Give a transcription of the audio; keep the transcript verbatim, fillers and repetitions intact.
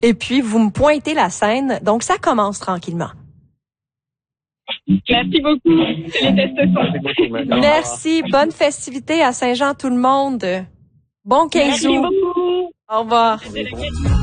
Et puis, vous me pointez la scène. Donc, ça commence tranquillement. Merci beaucoup. Les tests sont. Merci beaucoup. Merci. Bonne festivité à Saint-Jean tout le monde. Bon quinze août. Merci beaucoup. Au revoir. Merci.